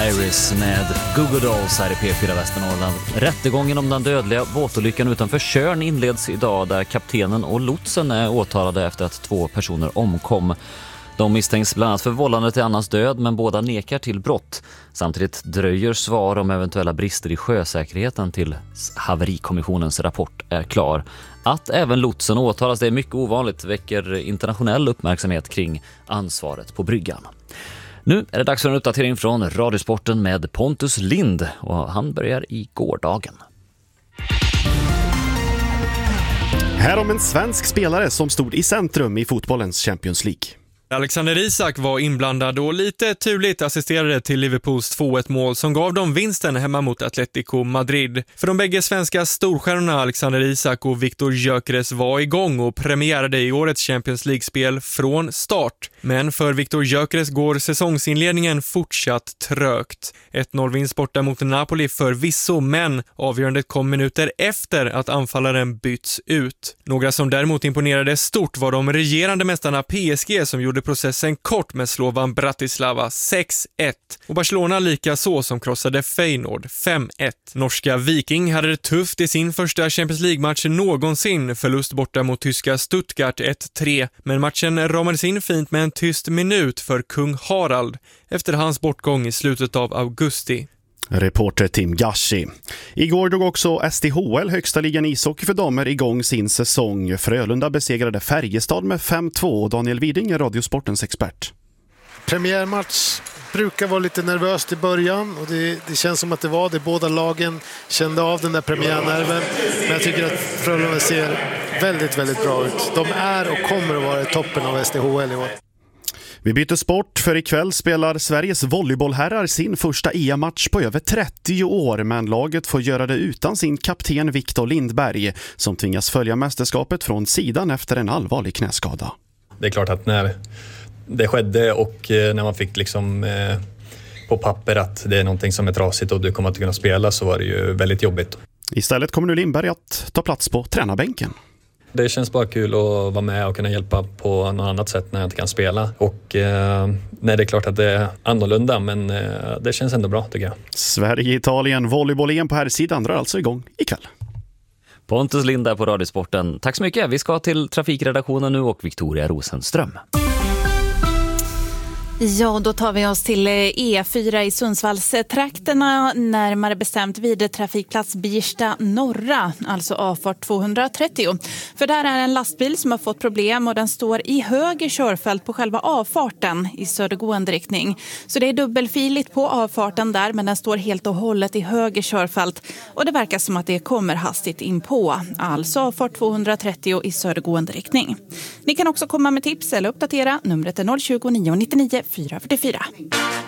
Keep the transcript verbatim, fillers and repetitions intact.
Iris med Google Dolls här i P fyra Västernorrland. Rättegången om den dödliga båtolyckan utanför Tjörn inleds idag där kaptenen och lotsen är åtalade efter att två personer omkom. De misstänks bland annat för vållande till annans död, men båda nekar till brott. Samtidigt dröjer svar om eventuella brister i sjösäkerheten till haverikommissionens rapport är klar. Att även lotsen åtalas, det är mycket ovanligt, väcker internationell uppmärksamhet kring ansvaret på bryggan. Nu är det dags för en uppdatering från Radiosporten med Pontus Lind, och han börjar i gårdagen. Här om en svensk spelare som stod i centrum i fotbollens Champions League. Alexander Isak var inblandad och lite turligt assisterade till Liverpools två ett mål som gav dem vinsten hemma mot Atletico Madrid. För de bägge svenska storstjärnorna Alexander Isak och Viktor Gyökeres var igång och premiärade i årets Champions League-spel från start. Men för Viktor Gyökeres går säsongsinledningen fortsatt trögt. ett noll-vinst borta mot Napoli förvisso, men avgörandet kom minuter efter att anfallaren bytts ut. Några som däremot imponerade stort var de regerande mästarna P S G som gjorde processen kort med Slovan Bratislava sex ett. Och Barcelona lika så som krossade Feyenoord fem ett. Norska Viking hade det tufft i sin första Champions League-match någonsin. Förlust borta mot tyska Stuttgart ett tre. Men matchen ramades in fint med en tyst minut för kung Harald efter hans bortgång i slutet av augusti. Reporter Tim Gashi. Igår drog också S D H L, högsta ligan ishockey för damer, igång sin säsong. Frölunda besegrade Färjestad med fem två och Daniel Widing är Radiosportens expert. Premiärmatch brukar vara lite nervöst i början och det, det känns som att det var det. Båda lagen kände av den där premiärnerven, men jag tycker att Frölunda ser väldigt, väldigt bra ut. De är och kommer att vara i toppen av S D H L i år. Vi byter sport, för ikväll spelar Sveriges volleybollherrar sin första E M-match på över trettio år, men laget får göra det utan sin kapten Viktor Lindberg som tvingas följa mästerskapet från sidan efter en allvarlig knäskada. Det är klart att när det skedde och när man fick liksom eh, på papper att det är någonting som är trasigt och du kommer att kunna spela, så var det ju väldigt jobbigt. Istället kommer nu Lindberg att ta plats på tränarbänken. Det känns bara kul att vara med och kunna hjälpa på något annat sätt när jag inte kan spela. Och eh, nej, det är klart att det är annorlunda, men eh, det känns ändå bra tycker jag. Sverige-Italien volleyboll-E M på här sidan drar alltså igång ikväll. Pontus Lind där på Radiosporten. Tack så mycket. Vi ska till trafikredaktionen nu och Victoria Rosenström. Ja, då tar vi oss till E fyra i Sundsvallstrakterna, närmare bestämt vid trafikplats Birsta norra, alltså avfart tvåhundratrettio. För där är en lastbil som har fått problem och den står i höger körfält på själva avfarten i södergående riktning. Så det är dubbelfiligt på avfarten där, men den står helt och hållet i höger körfält och det verkar som att det kommer hastigt in på. Alltså avfart tvåhundratrettio i södergående riktning. Ni kan också komma med tips eller uppdatera. Numret är noll tjugo, nio nittionio, fyra fyrtiofyra.